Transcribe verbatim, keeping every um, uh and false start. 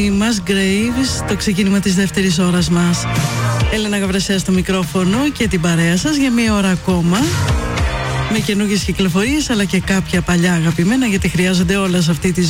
Musgraves, το ξεκίνημα της δεύτερης ώρας μας. Έλενα Γαβρασιά στο μικρόφωνο και την παρέα σας για μία ώρα ακόμα, με καινούργιες κυκλοφορίες αλλά και κάποια παλιά αγαπημένα, γιατί χρειάζονται όλα σε αυτή τη